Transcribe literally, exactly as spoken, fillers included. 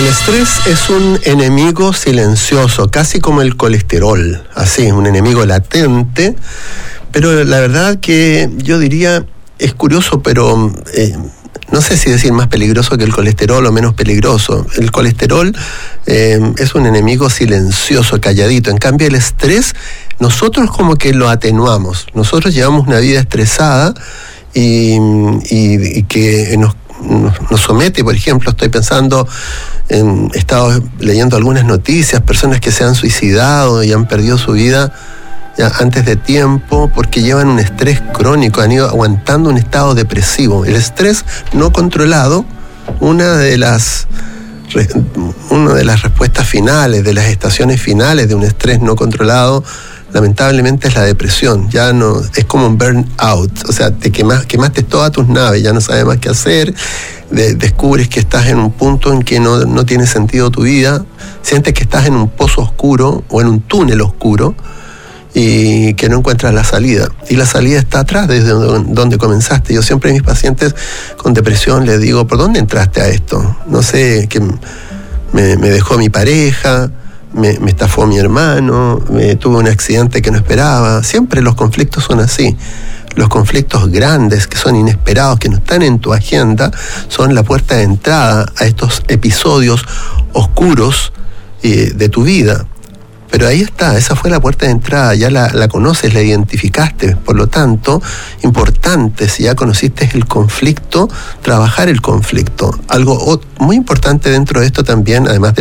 estrés es un enemigo silencioso, casi como el colesterol, así, un enemigo latente, pero la verdad que yo diría, es curioso, pero eh, no sé si decir más peligroso que el colesterol o menos peligroso. El colesterol eh, es un enemigo silencioso, calladito. En cambio, el estrés, nosotros como que lo atenuamos. Nosotros llevamos una vida estresada y, y, y que nos nos somete. Por ejemplo, estoy pensando, en, he estado leyendo algunas noticias, personas que se han suicidado y han perdido su vida ya antes de tiempo porque llevan un estrés crónico, han ido aguantando un estado depresivo. El estrés no controlado, una de las una de las respuestas finales, de las estaciones finales de un estrés no controlado, lamentablemente es la depresión. Ya no, es como un burnout, o sea, te quemas, quemaste todas tus naves, ya no sabes más qué hacer, de, descubres que estás en un punto en que no, no tiene sentido tu vida, sientes que estás en un pozo oscuro o en un túnel oscuro y que no encuentras la salida. Y la salida está atrás, desde donde, donde comenzaste. Yo siempre a mis pacientes con depresión les digo, ¿por dónde entraste a esto? No sé, que me, me dejó mi pareja, Me, me estafó mi hermano, me, tuve un accidente que no esperaba. Siempre los conflictos son así. Los conflictos grandes, que son inesperados, que no están en tu agenda, son la puerta de entrada a estos episodios oscuros eh, de tu vida. Pero ahí está, esa fue la puerta de entrada, ya la, la conoces, la identificaste. Por lo tanto, importante, si ya conociste el conflicto, trabajar el conflicto. Algo muy importante dentro de esto también, además de